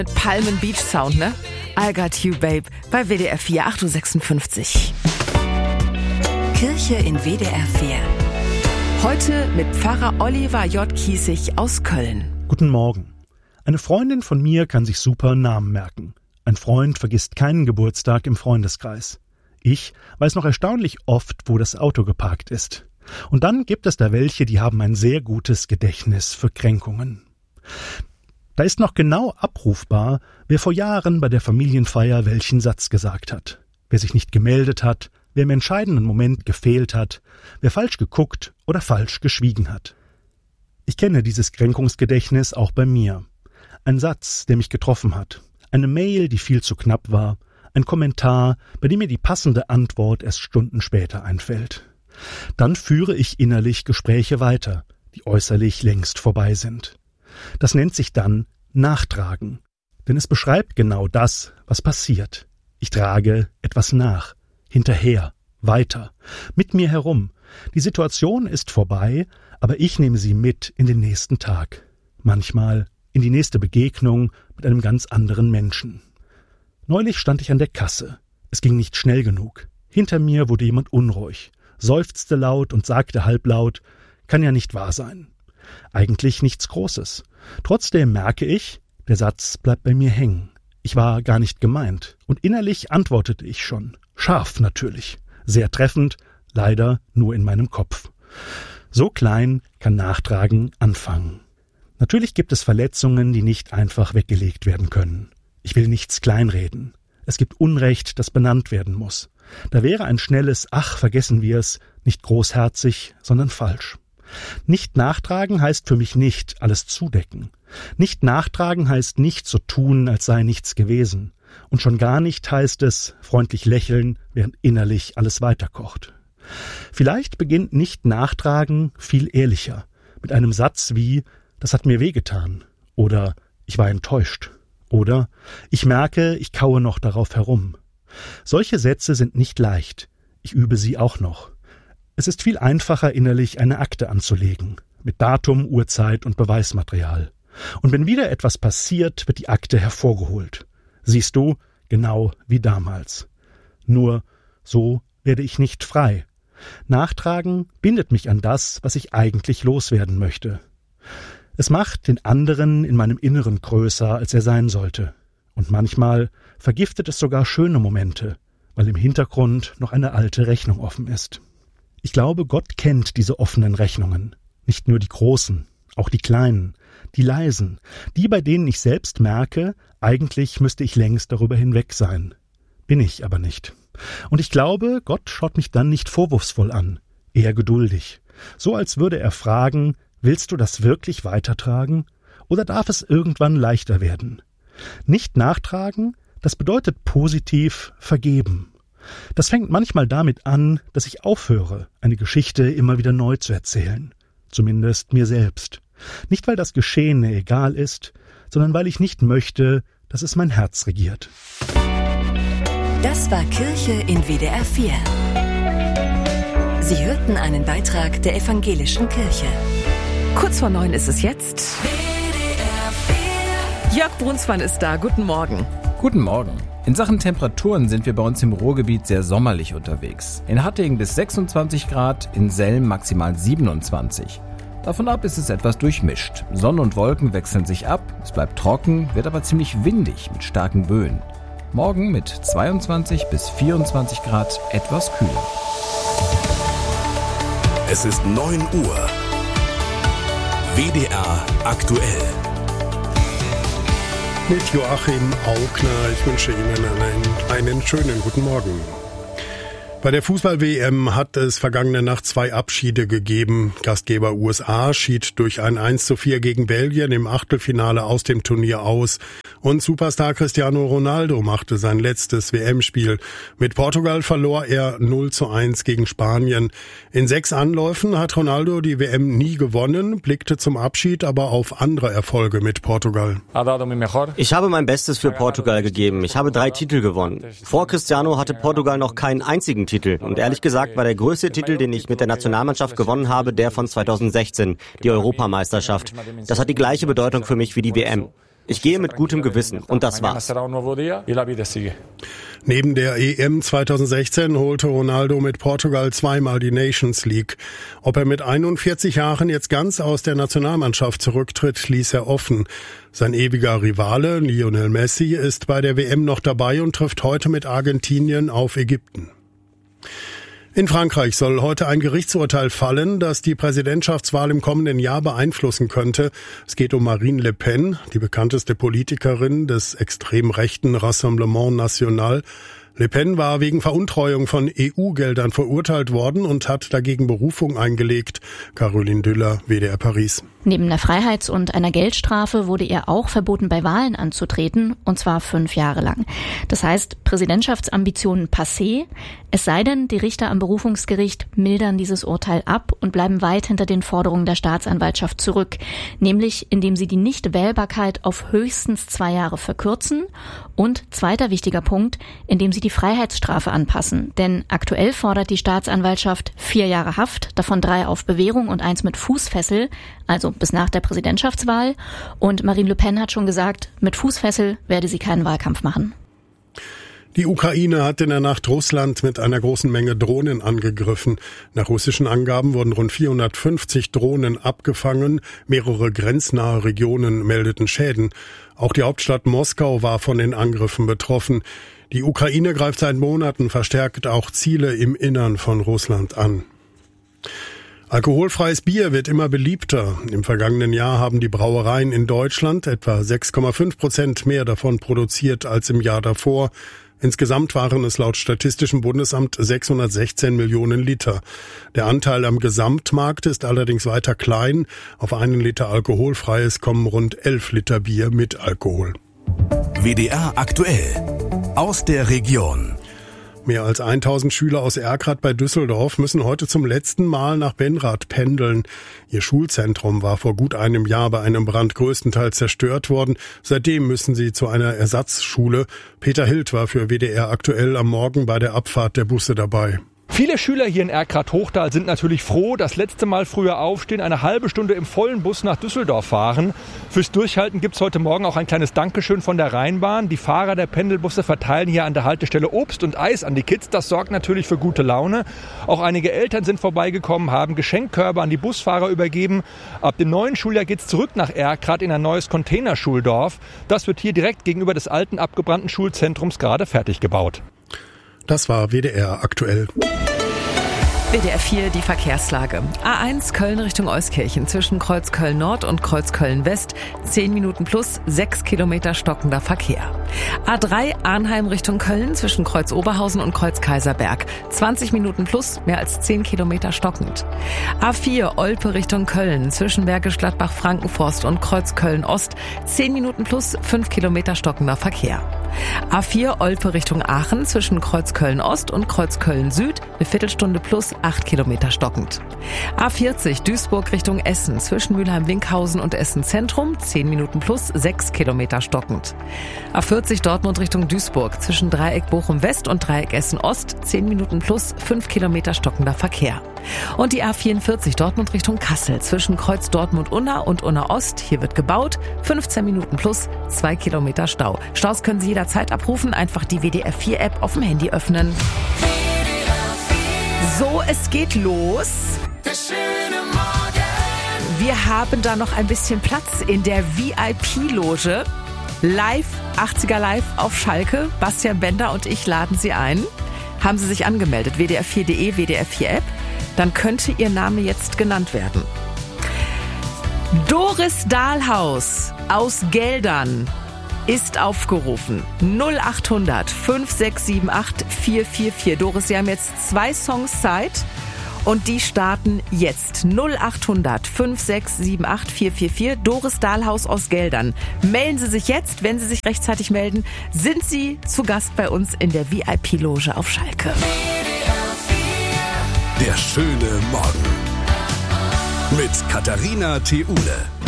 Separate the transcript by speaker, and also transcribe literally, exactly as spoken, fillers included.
Speaker 1: Mit Palmen Beach Sound, ne? I Got You, Babe, bei W D R vier, acht Uhr sechsundfünfzig.
Speaker 2: Kirche in W D R vier.
Speaker 1: Heute mit Pfarrer Oliver J. Kiesig aus Köln.
Speaker 3: Guten Morgen. Eine Freundin von mir kann sich super Namen merken. Ein Freund vergisst keinen Geburtstag im Freundeskreis. Ich weiß noch erstaunlich oft, wo das Auto geparkt ist. Und dann gibt es da welche, die haben ein sehr gutes Gedächtnis für Kränkungen. Da ist noch genau abrufbar, wer vor Jahren bei der Familienfeier welchen Satz gesagt hat, wer sich nicht gemeldet hat, wer im entscheidenden Moment gefehlt hat, wer falsch geguckt oder falsch geschwiegen hat. Ich kenne dieses Kränkungsgedächtnis auch bei mir. Ein Satz, der mich getroffen hat, eine Mail, die viel zu knapp war, ein Kommentar, bei dem mir die passende Antwort erst Stunden später einfällt. Dann führe ich innerlich Gespräche weiter, die äußerlich längst vorbei sind. Das nennt sich dann Nachtragen, denn es beschreibt genau das, was passiert. Ich trage etwas nach, hinterher, weiter, mit mir herum. Die Situation ist vorbei, aber ich nehme sie mit in den nächsten Tag. Manchmal in die nächste Begegnung mit einem ganz anderen Menschen. Neulich stand ich an der Kasse. Es ging nicht schnell genug. Hinter mir wurde jemand unruhig, seufzte laut und sagte halblaut, kann ja nicht wahr sein. Eigentlich nichts Großes. Trotzdem merke ich, der Satz bleibt bei mir hängen. Ich war gar nicht gemeint. Und innerlich antwortete ich schon. Scharf natürlich. Sehr treffend, leider nur in meinem Kopf. So klein kann Nachtragen anfangen. Natürlich gibt es Verletzungen, die nicht einfach weggelegt werden können. Ich will nichts kleinreden. Es gibt Unrecht, das benannt werden muss. Da wäre ein schnelles »Ach, vergessen wir es« nicht großherzig, sondern falsch. Nicht nachtragen heißt für mich nicht alles zudecken. Nicht nachtragen heißt nicht so tun, als sei nichts gewesen. Und schon gar nicht heißt es freundlich lächeln, während innerlich alles weiterkocht. Vielleicht beginnt nicht nachtragen viel ehrlicher, mit einem Satz wie »Das hat mir wehgetan« oder »Ich war enttäuscht« oder »Ich merke, ich kaue noch darauf herum«. Solche Sätze sind nicht leicht. Ich übe sie auch noch. Es ist viel einfacher, innerlich eine Akte anzulegen, mit Datum, Uhrzeit und Beweismaterial. Und wenn wieder etwas passiert, wird die Akte hervorgeholt. Siehst du, genau wie damals. Nur, so werde ich nicht frei. Nachtragen bindet mich an das, was ich eigentlich loswerden möchte. Es macht den anderen in meinem Inneren größer, als er sein sollte. Und manchmal vergiftet es sogar schöne Momente, weil im Hintergrund noch eine alte Rechnung offen ist. Ich glaube, Gott kennt diese offenen Rechnungen. Nicht nur die großen, auch die kleinen, die leisen, die, bei denen ich selbst merke, eigentlich müsste ich längst darüber hinweg sein. Bin ich aber nicht. Und ich glaube, Gott schaut mich dann nicht vorwurfsvoll an, eher geduldig. So als würde er fragen, willst du das wirklich weitertragen? Oder darf es irgendwann leichter werden? Nicht nachtragen, das bedeutet positiv vergeben. Das fängt manchmal damit an, dass ich aufhöre, eine Geschichte immer wieder neu zu erzählen. Zumindest mir selbst. Nicht, weil das Geschehene egal ist, sondern weil ich nicht möchte, dass es mein Herz regiert.
Speaker 2: Das war Kirche in W D R vier. Sie hörten einen Beitrag der Evangelischen Kirche.
Speaker 1: Kurz vor neun ist es jetzt.
Speaker 2: W D R vier.
Speaker 1: Jörg Brunsmann ist da. Guten Morgen.
Speaker 4: Guten Morgen. In Sachen Temperaturen sind wir bei uns im Ruhrgebiet sehr sommerlich unterwegs. In Hattingen bis sechsundzwanzig Grad, in Selm maximal siebenundzwanzig. Davon ab ist es etwas durchmischt. Sonne und Wolken wechseln sich ab, es bleibt trocken, wird aber ziemlich windig mit starken Böen. Morgen mit zweiundzwanzig bis vierundzwanzig Grad etwas kühler.
Speaker 5: Es ist neun Uhr. W D R aktuell.
Speaker 6: Mit Joachim Augner. Ich wünsche Ihnen einen, einen schönen guten Morgen. Bei der Fußball-W M hat es vergangene Nacht zwei Abschiede gegeben. Gastgeber U S A schied durch ein eins zu vier gegen Belgien im Achtelfinale aus dem Turnier aus. Und Superstar Cristiano Ronaldo machte sein letztes W M-Spiel. Mit Portugal verlor er null zu eins gegen Spanien. In sechs Anläufen hat Ronaldo die W M nie gewonnen, blickte zum Abschied aber auf andere Erfolge mit Portugal.
Speaker 7: Ich habe mein Bestes für Portugal gegeben. Ich habe drei Titel gewonnen. Vor Cristiano hatte Portugal noch keinen einzigen Titel. Und ehrlich gesagt war der größte Titel, den ich mit der Nationalmannschaft gewonnen habe, der von zweitausendsechzehn, die Europameisterschaft. Das hat die gleiche Bedeutung für mich wie die W M. Ich gehe mit gutem Gewissen und das war's.
Speaker 6: Neben der E M zweitausendsechzehn holte Ronaldo mit Portugal zweimal die Nations League. Ob er mit einundvierzig Jahren jetzt ganz aus der Nationalmannschaft zurücktritt, ließ er offen. Sein ewiger Rivale Lionel Messi ist bei der W M noch dabei und trifft heute mit Argentinien auf Ägypten. In Frankreich soll heute ein Gerichtsurteil fallen, das die Präsidentschaftswahl im kommenden Jahr beeinflussen könnte. Es geht um Marine Le Pen, die bekannteste Politikerin des extrem rechten Rassemblement National. Le Pen war wegen Veruntreuung von E U-Geldern verurteilt worden und hat dagegen Berufung eingelegt. Caroline Düller, W D R Paris.
Speaker 8: Neben einer Freiheits- und einer Geldstrafe wurde ihr auch verboten, bei Wahlen anzutreten, und zwar fünf Jahre lang. Das heißt, Präsidentschaftsambitionen passé, es sei denn, die Richter am Berufungsgericht mildern dieses Urteil ab und bleiben weit hinter den Forderungen der Staatsanwaltschaft zurück, nämlich indem sie die Nichtwählbarkeit auf höchstens zwei Jahre verkürzen und, zweiter wichtiger Punkt, indem sie die Freiheitsstrafe anpassen. Denn aktuell fordert die Staatsanwaltschaft vier Jahre Haft, davon drei auf Bewährung und eins mit Fußfessel, also bis nach der Präsidentschaftswahl. Und Marine Le Pen hat schon gesagt, mit Fußfessel werde sie keinen Wahlkampf machen.
Speaker 6: Die Ukraine hat in der Nacht Russland mit einer großen Menge Drohnen angegriffen. Nach russischen Angaben wurden rund vierhundertfünfzig Drohnen abgefangen. Mehrere grenznahe Regionen meldeten Schäden. Auch die Hauptstadt Moskau war von den Angriffen betroffen. Die Ukraine greift seit Monaten verstärkt auch Ziele im Innern von Russland an. Alkoholfreies Bier wird immer beliebter. Im vergangenen Jahr haben die Brauereien in Deutschland etwa sechs Komma fünf Prozent mehr davon produziert als im Jahr davor. Insgesamt waren es laut Statistischem Bundesamt sechshundertsechzehn Millionen Liter. Der Anteil am Gesamtmarkt ist allerdings weiter klein. Auf einen Liter Alkoholfreies kommen rund elf Liter Bier mit Alkohol.
Speaker 5: W D R aktuell. Aus der Region.
Speaker 6: Mehr als tausend Schüler aus Erkrath bei Düsseldorf müssen heute zum letzten Mal nach Benrath pendeln. Ihr Schulzentrum war vor gut einem Jahr bei einem Brand größtenteils zerstört worden. Seitdem müssen sie zu einer Ersatzschule. Peter Hild war für W D R aktuell am Morgen bei der Abfahrt der Busse dabei.
Speaker 9: Viele Schüler hier in Erkrath-Hochtal sind natürlich froh, das letzte Mal früher aufstehen, eine halbe Stunde im vollen Bus nach Düsseldorf fahren. Fürs Durchhalten gibt's heute Morgen auch ein kleines Dankeschön von der Rheinbahn. Die Fahrer der Pendelbusse verteilen hier an der Haltestelle Obst und Eis an die Kids. Das sorgt natürlich für gute Laune. Auch einige Eltern sind vorbeigekommen, haben Geschenkkörbe an die Busfahrer übergeben. Ab dem neuen Schuljahr geht's zurück nach Erkrath in ein neues Containerschuldorf. Das wird hier direkt gegenüber des alten abgebrannten Schulzentrums gerade fertig gebaut.
Speaker 6: Das war W D R aktuell.
Speaker 1: W D R vier, die Verkehrslage. A eins Köln Richtung Euskirchen zwischen Kreuzköln Nord und Kreuzköln West. zehn Minuten plus, sechs Kilometer stockender Verkehr. A drei Arnheim Richtung Köln zwischen Kreuz Oberhausen und Kreuz Kaiserberg. zwanzig Minuten plus, mehr als zehn Kilometer stockend. A vier Olpe Richtung Köln zwischen Bergisch Gladbach Frankenforst und Kreuz Köln Ost. zehn Minuten plus, fünf Kilometer stockender Verkehr. A vier Olpe Richtung Aachen zwischen Kreuz Köln Ost und Kreuz Köln Süd. Eine Viertelstunde plus, acht Kilometer stockend. A vierzig Duisburg Richtung Essen zwischen Mülheim-Winkhausen und Essen Zentrum, zehn Minuten plus, sechs Kilometer stockend. A vierzig Dortmund Richtung Duisburg zwischen Dreieck Bochum West und Dreieck Essen Ost, zehn Minuten plus, fünf Kilometer stockender Verkehr. Und die A vierundvierzig Dortmund Richtung Kassel zwischen Kreuz Dortmund-Unna und Unna Ost, hier wird gebaut, fünfzehn Minuten plus, zwei Kilometer Stau. Staus können Sie jederzeit abrufen, einfach die W D R vier App auf dem Handy öffnen. So, es geht los. Wir haben da noch ein bisschen Platz in der V I P-Loge. Live, achtziger Live auf Schalke. Bastian Bender und ich laden Sie ein. Haben Sie sich angemeldet, W D R vier punkt de, W D R vier App. Dann könnte Ihr Name jetzt genannt werden. Doris Dahlhaus aus Geldern ist aufgerufen. null achthundert fünf sechs sieben acht vier vier vier. Doris, Sie haben jetzt zwei Songs Zeit und die starten jetzt. null achthundert fünf sechs sieben acht vier vier vier. Doris Dahlhaus aus Geldern. Melden Sie sich jetzt, wenn Sie sich rechtzeitig melden, sind Sie zu Gast bei uns in der V I P-Loge auf Schalke.
Speaker 5: Der schöne Morgen mit Katharina Theule.